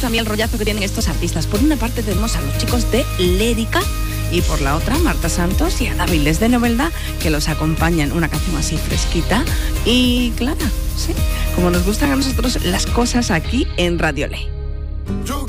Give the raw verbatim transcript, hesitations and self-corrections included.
A mí el rollazo que tienen estos artistas. Por una parte tenemos a los chicos de Lérica y por la otra Marta Santos y Ada Viles de Novelda, que los acompañan, una canción así fresquita y clara, ¿sí? Como nos gustan a nosotros las cosas aquí en Radio Ley.